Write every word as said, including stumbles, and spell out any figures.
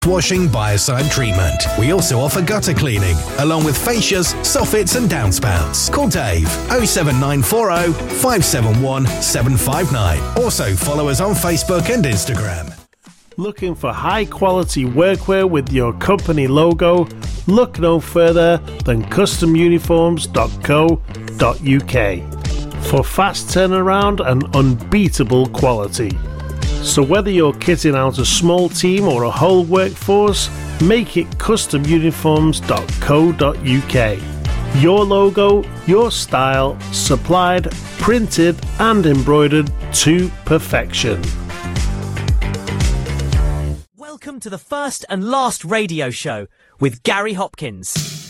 Washing biocide treatment. We also offer gutter cleaning, along with fascias, soffits and downspouts. Call Dave oh seven nine four oh, five seven one, seven five nine. Also follow us on Facebook and Instagram. Looking for high quality workwear with your company logo? Look no further than custom uniforms dot co dot uk for fast turnaround and unbeatable quality. So whether you're kitting out a small team or a whole workforce, make it custom uniforms dot co dot uk. Your logo, your style, supplied, printed and embroidered to perfection. Welcome to the first and last radio show with Gary Hopkins.